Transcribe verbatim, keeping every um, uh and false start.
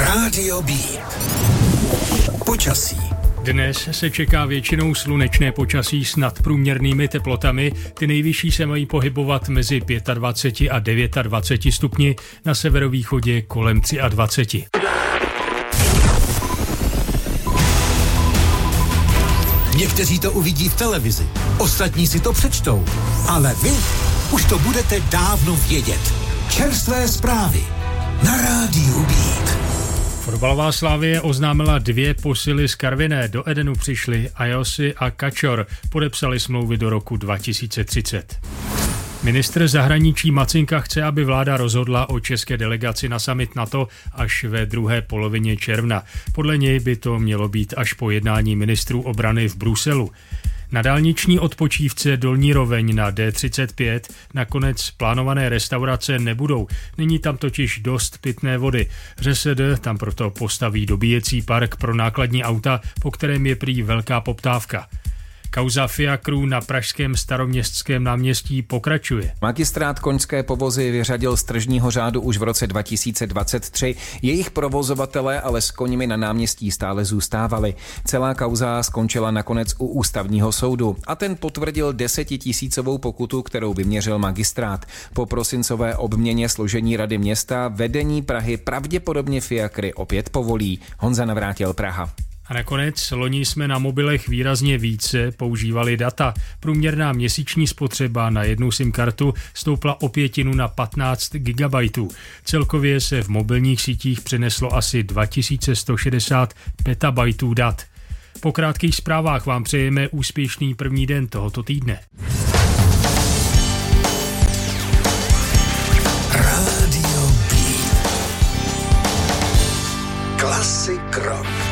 Rádio B. Počasí. Dnes se čeká většinou slunečné počasí s nadprůměrnými teplotami. Ty nejvyšší se mají pohybovat mezi dvaceti pěti a dvaceti devíti stupni, na severovýchodě kolem dvaceti tři. Někteří to uvidí v televizi, ostatní si to přečtou, ale vy už to budete dávno vědět. Čerstvé zprávy na Rádiu Beat. Fotbalová Slavie oznámila dvě posily z Karviné. Do Edenu přišli Ajosi a Kačor. Podepsali smlouvy do roku dva tisíce třicet. Ministr zahraničí Macinka chce, aby vláda rozhodla o české delegaci na summit NATO až ve druhé polovině června. Podle něj by to mělo být až po jednání ministrů obrany v Bruselu. Na dálniční odpočívce Dolní Roveň na D třicet pět nakonec plánované restaurace nebudou. Není tam totiž dost pitné vody. ŘSD tam proto postaví dobíjecí park pro nákladní auta, po kterém je prý velká poptávka. Kauza fiakrů na pražském Staroměstském náměstí pokračuje. Magistrát koňské povozy vyřadil z tržního řádu už v roce dva tisíce dvacet tři. Jejich provozovatelé ale s koňmi na náměstí stále zůstávali. Celá kauza skončila nakonec u ústavního soudu a ten potvrdil desetitisícovou pokutu, kterou vyměřil magistrát. Po prosincové obměně složení rady města vedení Prahy pravděpodobně fiakry opět povolí. Honza Navrátil, Praha. A nakonec loni jsme na mobilech výrazně více používali data. Průměrná měsíční spotřeba na jednu SIM kartu stoupla o pětinu na patnáct gigabajtů. Celkově se v mobilních sítích přeneslo asi dva tisíce sto šedesát petabajtů dat. Po krátkých zprávách vám přejeme úspěšný první den tohoto týdne. Rádio B. Klasik rock.